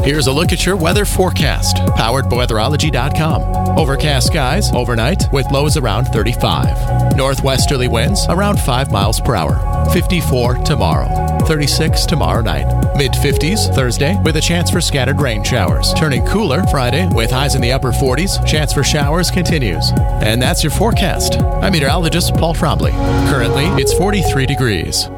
Here's a look at your weather forecast, powered by weatherology.com. Overcast skies overnight with lows around 35. Northwesterly winds around 5 miles per hour. 54 tomorrow. 36 tomorrow night. Mid-50s Thursday with a chance for scattered rain showers. Turning cooler Friday with highs in the upper 40s. Chance for showers continues. And that's your forecast. I'm meteorologist Paul Trombley. Currently, it's 43 degrees.